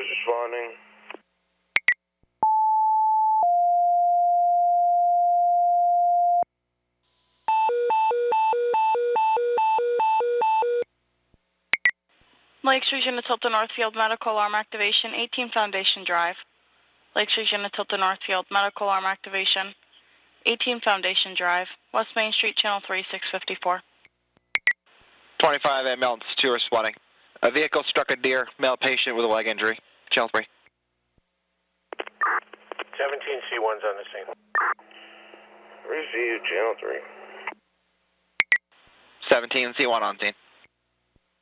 is responding. Lakes Region of Tilton Northfield, medical alarm activation, 18 Foundation Drive. Lakes Region of Tilton Northfield, medical alarm activation, 18 Foundation Drive, West Main Street, Channel 3, 654. 25 at Melton's 2 responding. A vehicle struck a deer, male patient with a leg injury. Channel 3. 17C1's on the scene. Review, Channel 3. 17C1 on scene.